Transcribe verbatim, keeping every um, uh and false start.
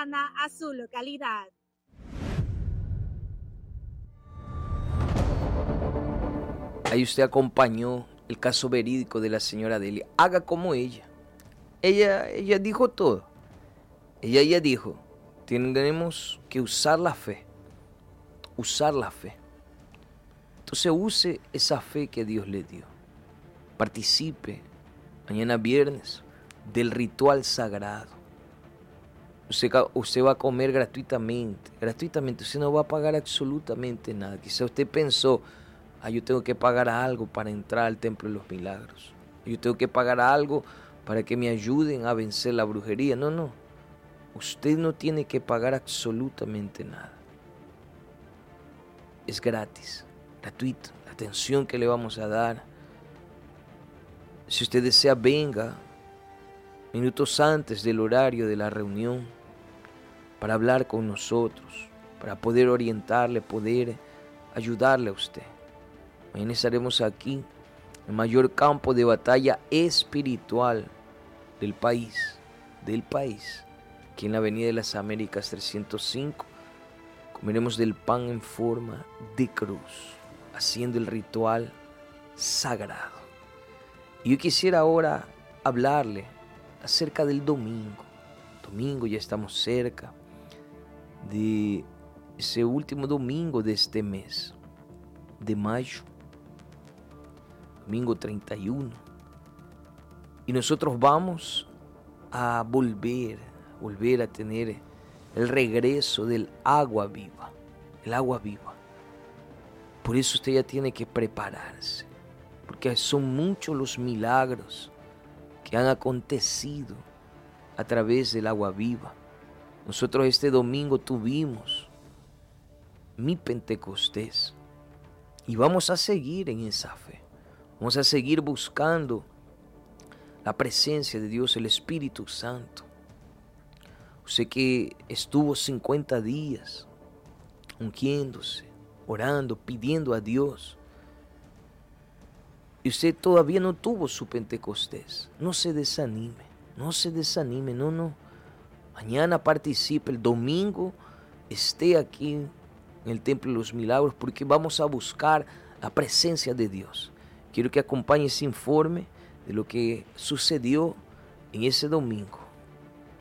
cercana a su localidad. Ahí usted acompañó el caso verídico de la señora Delia. Haga como ella. Ella, ella dijo todo. Ella, ella dijo, tenemos que usar la fe. Usar la fe. Entonces use esa fe que Dios le dio. Participe mañana viernes del ritual sagrado. Usted, usted va a comer gratuitamente. Gratuitamente. Usted no va a pagar absolutamente nada. Quizá usted pensó, ah, yo tengo que pagar algo para entrar al Templo de los Milagros. Yo tengo que pagar algo para que me ayuden a vencer la brujería. No, no. Usted no tiene que pagar absolutamente nada. Es gratis, gratuito. La atención que le vamos a dar. Si usted desea, venga minutos antes del horario de la reunión para hablar con nosotros, para poder orientarle, poder ayudarle a usted. Mañana estaremos aquí, el mayor campo de batalla espiritual del país, del país, aquí en la Avenida de las Américas trescientos cinco. Comeremos del pan en forma de cruz, haciendo el ritual sagrado. Y yo quisiera ahora hablarle acerca del domingo. Domingo, ya estamos cerca de ese último domingo de este mes, de mayo. Domingo treinta y uno. Y nosotros vamos a volver, volver a tener el regreso del agua viva, el agua viva. Por eso usted ya tiene que prepararse, porque son muchos los milagros que han acontecido a través del agua viva. Nosotros este domingo tuvimos mi Pentecostés y vamos a seguir en esa fe. Vamos a seguir buscando la presencia de Dios, el Espíritu Santo. Usted que estuvo cincuenta días ungiéndose, orando, pidiendo a Dios, y usted todavía no tuvo su Pentecostés, no se desanime, no se desanime, no, no. Mañana participe, el domingo esté aquí en el Templo de los Milagros, porque vamos a buscar la presencia de Dios. Quiero que acompañe ese informe de lo que sucedió en ese domingo.